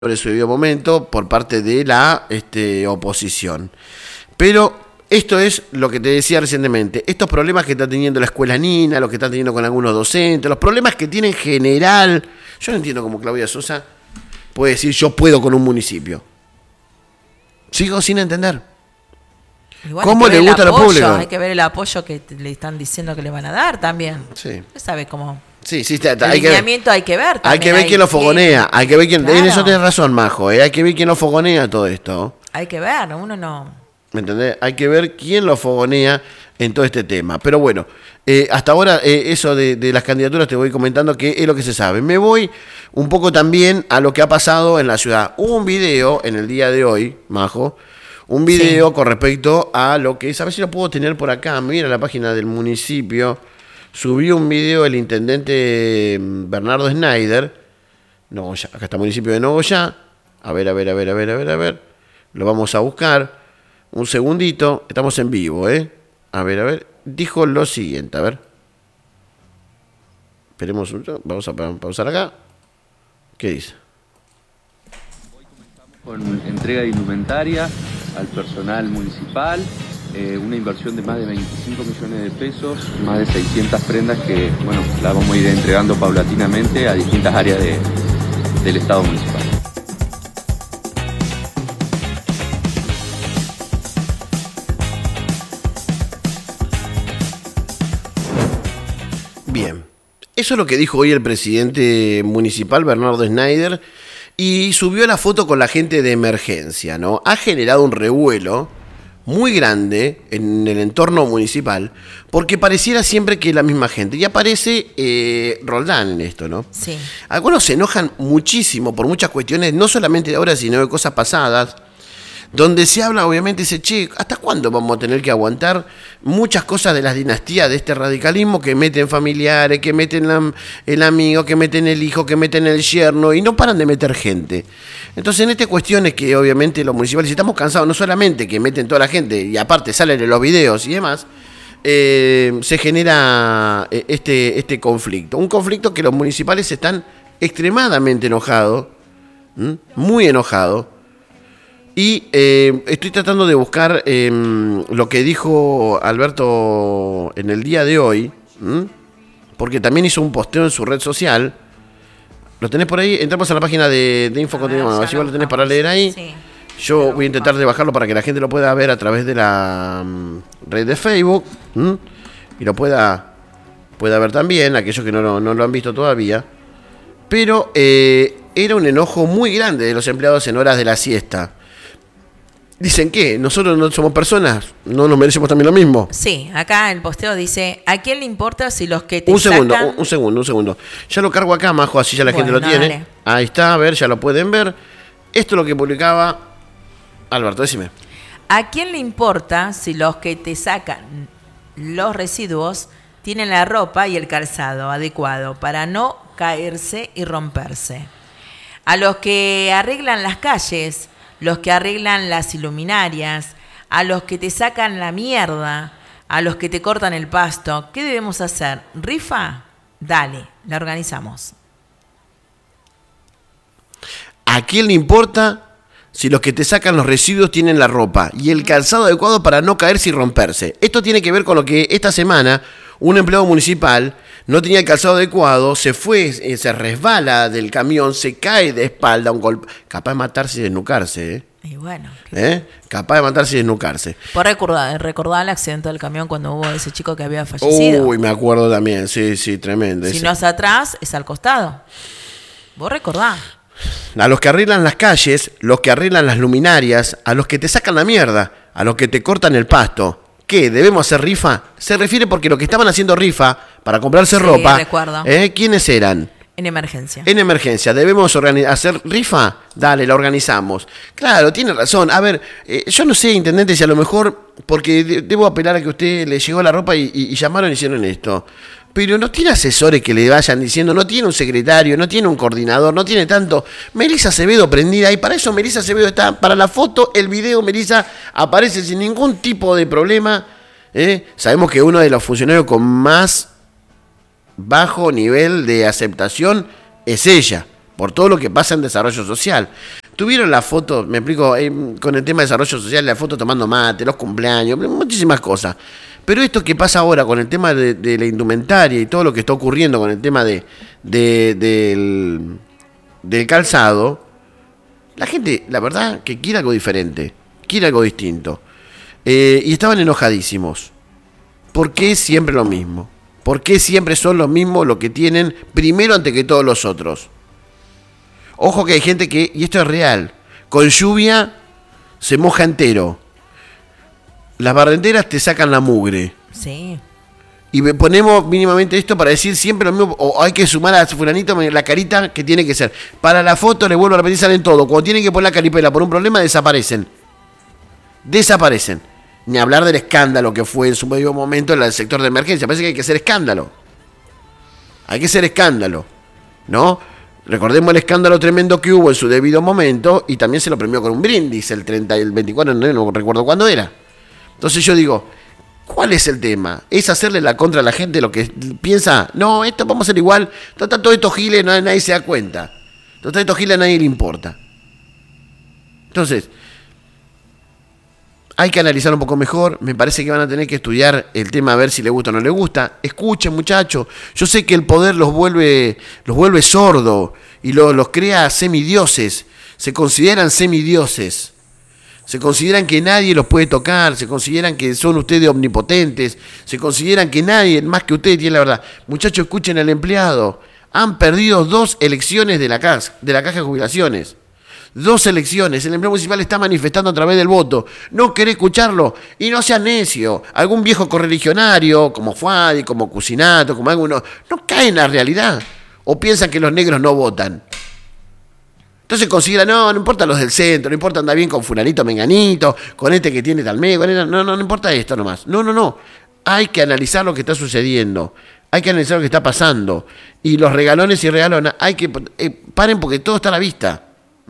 sobre su debido momento por parte de la oposición. Pero esto es lo que te decía recientemente, estos problemas que está teniendo la escuela Nina, los que están teniendo con algunos docentes, los problemas que tiene en general. Yo no entiendo cómo Claudia Sosa puede decir yo puedo con un municipio. Sigo sin entender. Igual ¿Cómo le gusta a los públicos? Hay que ver el apoyo que le están diciendo que le van a dar también. Sí. Usted sabe cómo. Sí, el lineamiento hay que ver también. Hay que ver quién lo fogonea. Hay que ver quién. Claro. En eso tienes razón, Majo. Hay que ver quién lo fogonea todo esto. Hay que ver, uno no. ¿Me entendés? Hay que ver quién lo fogonea en todo este tema. Pero bueno, hasta ahora eso de las candidaturas te voy comentando que es lo que se sabe. Me voy un poco también a lo que ha pasado en la ciudad. Hubo un video en el día de hoy, Majo. Un video sí, con respecto a lo que es. A ver si lo puedo tener por acá. Mira la página del municipio. Subió un video el intendente Bernardo Schneider. Nogoyá. Acá está el municipio de Nogoyá. A ver. Lo vamos a buscar. Un segundito. Estamos en vivo, A ver. Dijo lo siguiente, a ver. Esperemos un segundo. Vamos a pausar acá. ¿Qué dice? Hoy comenzamos con entrega de indumentaria al personal municipal. Una inversión de más de 25 millones de pesos, más de 600 prendas que, bueno, las vamos a ir entregando paulatinamente a distintas áreas del Estado municipal. Bien, eso es lo que dijo hoy el presidente municipal, Bernardo Schneider, y subió la foto con la gente de emergencia, ¿no? Ha generado un revuelo muy grande en el entorno municipal, porque pareciera siempre que es la misma gente. Y aparece Roldán en esto, ¿no? Sí. Algunos se enojan muchísimo por muchas cuestiones, no solamente de ahora, sino de cosas pasadas, donde se habla, obviamente, dice, che, ¿hasta cuándo vamos a tener que aguantar muchas cosas de las dinastías de este radicalismo que meten familiares, que meten el amigo, que meten el hijo, que meten el yerno, y no paran de meter gente? Entonces, en estas cuestiones que, obviamente, los municipales estamos cansados, no solamente que meten toda la gente, y aparte salen en los videos y demás, se genera este conflicto. Un conflicto que los municipales están extremadamente enojados, muy enojados. Y estoy tratando de buscar lo que dijo Alberto en el día de hoy, porque también hizo un posteo en su red social. ¿Lo tenés por ahí? Entramos a la página de Info Continuo, a ver si vos lo tenés para leer ahí. Sí. Yo voy a intentar de bajarlo para que la gente lo pueda ver a través de la red de Facebook y lo pueda ver también, aquellos que no lo han visto todavía. Pero era un enojo muy grande de los empleados en horas de la siesta. Dicen que nosotros no somos personas, no nos merecemos también lo mismo. Sí, acá el posteo dice, ¿a quién le importa si los que te Un segundo. Ya lo cargo acá, Majo, así ya la gente lo tiene. Dale. Ahí está, a ver, ya lo pueden ver. Esto es lo que publicaba Alberto, decime. ¿A quién le importa si los que te sacan los residuos tienen la ropa y el calzado adecuado para no caerse y romperse? A los que arreglan las calles, los que arreglan las iluminarias, a los que te sacan la mierda, a los que te cortan el pasto, ¿qué debemos hacer? ¿Rifa? Dale, la organizamos. ¿A quién le importa si los que te sacan los residuos tienen la ropa y el calzado adecuado para no caerse y romperse? Esto tiene que ver con lo que esta semana un empleado municipal no tenía el calzado adecuado, se resbala del camión, se cae de espalda, un golpe, capaz de matarse y desnucarse, Y bueno. Capaz de matarse y desnucarse. Por recordar el accidente del camión cuando hubo ese chico que había fallecido. Uy, me acuerdo también, sí, tremendo. Si no es atrás, es al costado. Vos recordás. A los que arreglan las calles, los que arreglan las luminarias, a los que te sacan la mierda, a los que te cortan el pasto. ¿Qué? ¿Debemos hacer rifa? Se refiere porque los que estaban haciendo rifa para comprarse ropa, recuerdo. ¿Quiénes eran? En emergencia. En emergencia. ¿Debemos hacer rifa? Dale, la organizamos. Claro, tiene razón. A ver, yo no sé, intendente, si a lo mejor, porque debo apelar a que a usted le llegó la ropa y llamaron y hicieron esto. Pero no tiene asesores que le vayan diciendo, no tiene un secretario, no tiene un coordinador, no tiene tanto. Melissa Acevedo prendida, y para eso Melissa Acevedo está, para la foto, el video, Melissa aparece sin ningún tipo de problema. Sabemos que uno de los funcionarios con más bajo nivel de aceptación es ella. por todo lo que pasa en desarrollo social. Tuvieron la foto, me explico, con el tema de desarrollo social, la foto tomando mate, los cumpleaños, muchísimas cosas. Pero esto que pasa ahora con el tema de la indumentaria y todo lo que está ocurriendo con el tema del calzado, la gente, la verdad, que quiere algo diferente, quiere algo distinto. Y estaban enojadísimos. ¿Por qué siempre lo mismo? ¿Por qué siempre son los mismos los que tienen primero ante que todos los otros? Ojo que hay gente que, y esto es real, con lluvia se moja entero. Las barrenderas te sacan la mugre. Sí. Y ponemos mínimamente esto para decir siempre lo mismo, o hay que sumar a fulanito la carita que tiene que ser. Para la foto, le vuelvo a repetir, salen todo. Cuando tienen que poner la caripela por un problema, desaparecen. Desaparecen. Ni hablar del escándalo que fue en su medio momento en el sector de emergencia. Parece que hay que hacer escándalo. Hay que hacer escándalo, ¿no? Recordemos el escándalo tremendo que hubo en su debido momento y también se lo premió con un brindis el 30 y el 24, no recuerdo cuándo era. Entonces yo digo, ¿cuál es el tema? ¿Es hacerle la contra a la gente lo que piensa? No, esto vamos a hacer igual. Total, todo esto giles, nadie se da cuenta. Total, esto giles a nadie le importa. Entonces, hay que analizar un poco mejor. Me parece que van a tener que estudiar el tema a ver si le gusta o no le gusta. Escuchen, muchachos. Yo sé que el poder los vuelve sordos y los crea semidioses. Se consideran semidioses. Se consideran que nadie los puede tocar. Se consideran que son ustedes omnipotentes. Se consideran que nadie más que ustedes tiene la verdad. Muchachos, escuchen al empleado. Han perdido 2 elecciones de la caja de jubilaciones. 2 elecciones, el empleado municipal está manifestando a través del voto. No querés escucharlo y no seas necio. Algún viejo correligionario, como Fuadi, como Cusinato, como alguno, no cae en la realidad. O piensan que los negros no votan. Entonces consideran, no importa los del centro, no importa andar bien con fulanito menganito, con este que tiene tal medio, no importa esto nomás. No. Hay que analizar lo que está sucediendo. Hay que analizar lo que está pasando. Y los regalones y regalonas, hay que paren porque todo está a la vista.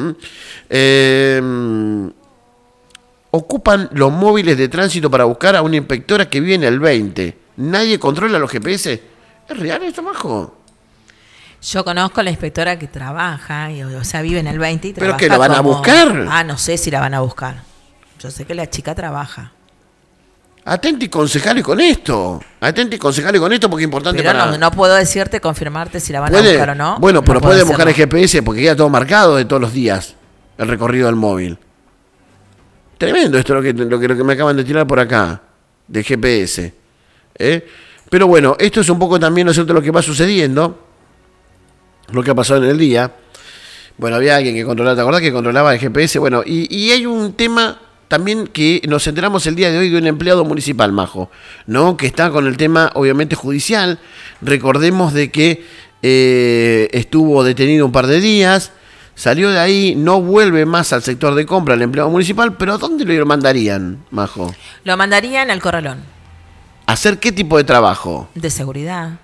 Ocupan los móviles de tránsito para buscar a una inspectora que vive en el 20. Nadie controla los GPS. ¿Es real esto, Majo? Yo conozco a la inspectora que trabaja, o sea, vive en el 20 y trabaja. ¿Pero que la van a buscar? No sé si la van a buscar. Yo sé que la chica trabaja. Atenti concejales con esto. Porque es importante pero para... no puedo decirte, confirmarte si la van a buscar o no. Bueno, pero no puede buscar el GPS porque queda todo marcado de todos los días. El recorrido del móvil. Tremendo esto lo que me acaban de tirar por acá. Del GPS. Pero bueno, esto es un poco también, ¿no es cierto?, lo que va sucediendo. Lo que ha pasado en el día. Bueno, había alguien que controlaba, ¿te acordás que controlaba el GPS? Bueno, y hay un tema... También que nos enteramos el día de hoy de un empleado municipal, Majo, ¿no? Que está con el tema, obviamente, judicial. Recordemos de que estuvo detenido un par de días, salió de ahí, no vuelve más al sector de compra el empleado municipal, pero ¿a dónde lo mandarían, Majo? Lo mandarían al Corralón. ¿Hacer qué tipo de trabajo? De seguridad.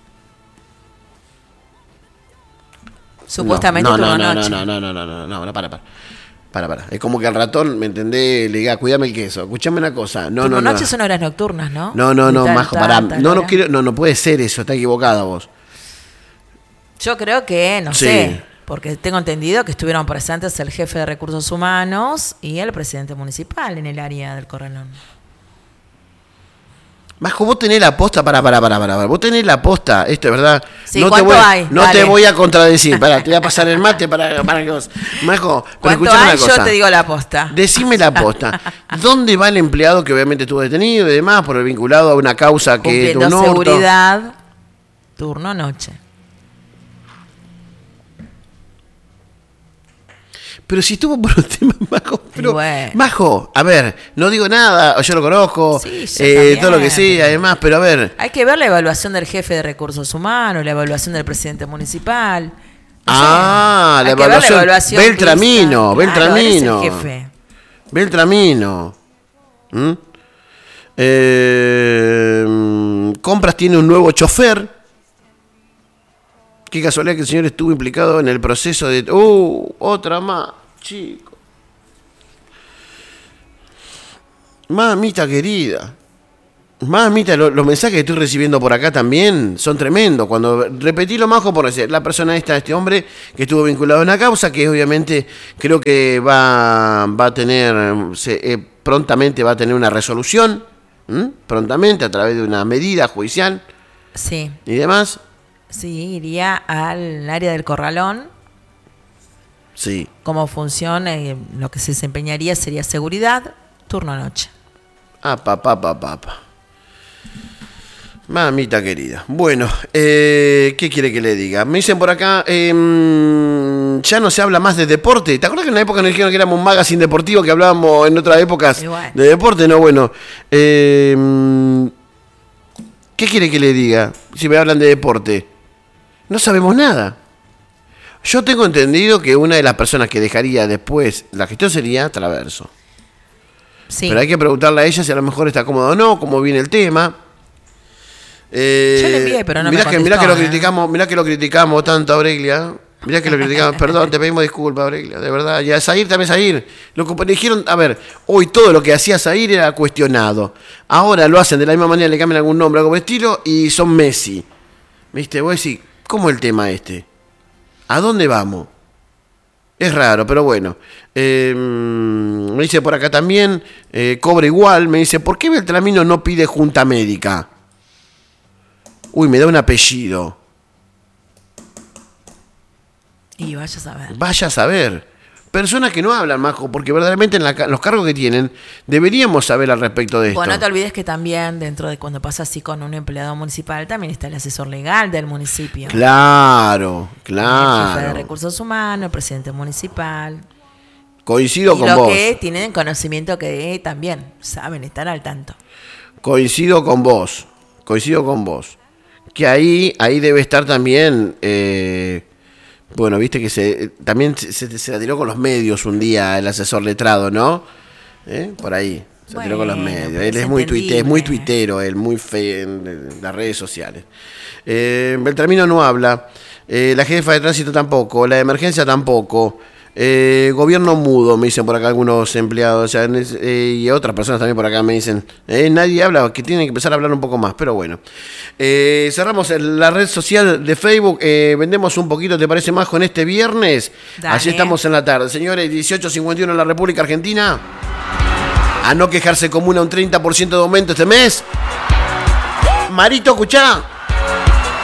Supuestamente no, para. Es como que al ratón, ¿me entendés? Le diga, cuídame el queso. Escuchame una cosa. Noches son horas nocturnas, ¿no? No, Majo, pará. No puede ser eso, está equivocada vos. Yo creo que, no sé, porque tengo entendido que estuvieron presentes el jefe de Recursos Humanos y el presidente municipal en el área del Corralón. Majo, vos tenés la posta, para. Vos tenés la posta, esto es verdad. Sí, ¿cuánto hay? No te voy a contradecir. Pará, te voy a pasar el mate para que vos. Majo, pero ¿cuánto escuchame hay? una cosa. Yo te digo la posta. Decime la posta. ¿Dónde va el empleado que obviamente estuvo detenido y demás por el vinculado a una causa que es de un hurto? Seguridad, turno noche. Pero si estuvo por un tema, Majo, bueno. Majo, a ver, no digo nada, yo lo conozco, sí, todo lo que sea, además, pero a ver. Hay que ver la evaluación del jefe de Recursos Humanos, la evaluación del presidente municipal. La evaluación. Beltramino. El jefe. Beltramino. Compras tiene un nuevo chofer. Qué casualidad que el señor estuvo implicado en el proceso de... otra más, chico. Mamita querida. Mamita, los mensajes que estoy recibiendo por acá también son tremendos. Cuando repetí lo Majo, por decir, la persona este hombre que estuvo vinculado a una causa que obviamente creo que va a tener, prontamente va a tener una resolución, prontamente a través de una medida judicial. Sí. ¿Y demás? Sí, iría al área del Corralón. Sí. Como función, lo que se desempeñaría sería seguridad, turno noche. Papá. Mamita querida. Bueno, ¿qué quiere que le diga? Me dicen por acá, ya no se habla más de deporte. ¿Te acuerdas que en una época nos dijeron que éramos un magazine deportivo, que hablábamos en otras épocas de deporte? No, bueno. ¿Qué quiere que le diga si me hablan de deporte? No sabemos nada. Yo tengo entendido que una de las personas que dejaría después la gestión sería Traverso. Sí. Pero hay que preguntarle a ella si a lo mejor está cómoda o no, cómo viene el tema. Yo le envié, pero no me contestó. Mirá que lo criticamos tanto a Aurelia. Mirá que lo criticamos. Perdón, te pedimos disculpas, Aurelia, de verdad. Y a Zahir también, Zahir. Lo que dijeron, a ver, hoy todo lo que hacía Zahir era cuestionado. Ahora lo hacen de la misma manera, le cambian algún nombre, algún estilo, y son Messi. ¿Viste? Vos decís, ¿cómo el tema este? ¿A dónde vamos? Es raro, pero bueno. Me dice por acá también, cobra igual, me dice, ¿por qué Beltramino no pide junta médica? Uy, me da un apellido. Y vaya a saber. Vaya a saber. Personas que no hablan, Majo, porque verdaderamente en los cargos que tienen deberíamos saber al respecto de esto. Bueno, no te olvides que también dentro de cuando pasa así con un empleado municipal, también está el asesor legal del municipio. Claro. El jefe de recursos humanos, el presidente municipal. Coincido con vos. Y los que tienen conocimiento que también saben estar al tanto. Coincido con vos. Que ahí debe estar también... bueno, viste que también se la tiró con los medios un día el asesor letrado, ¿no? Por ahí, se tiró con los medios. Él es muy tuitero, él muy feo en las redes sociales. Beltramino no habla, la jefa de tránsito tampoco, la de emergencia tampoco. Gobierno mudo, me dicen por acá algunos empleados, o sea, y otras personas también por acá me dicen, nadie habla, que tienen que empezar a hablar un poco más, pero bueno. Cerramos la red social de Facebook, vendemos un poquito, ¿te parece, Majo, en este viernes? Dale. Así estamos en la tarde. Señores, 18:51 en la República Argentina. A no quejarse, comuna un 30% de aumento este mes. Marito, escuchá.